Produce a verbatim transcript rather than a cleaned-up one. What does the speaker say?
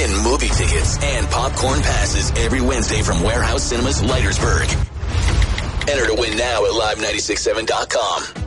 win movie tickets and popcorn passes every Wednesday from Warehouse Cinemas Leitersburg. Enter to win now at live nine six seven dot com.